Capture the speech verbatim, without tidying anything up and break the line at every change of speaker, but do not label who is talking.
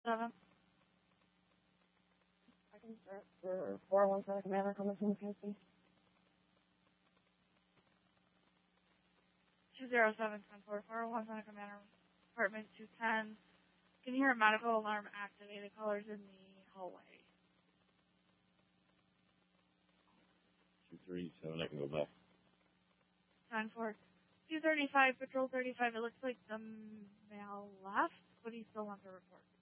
seven.
I can start for four one seven Commander, coming from Mackenzie.
two zero seven ten four four one seven Commander, apartment two ten. Can you hear a medical alarm activated? Callers in the hallway.
two three seven, I can go back.
ten four. two thirty-five, Patrol thirty-five. It looks like the male left, but he still wants to report.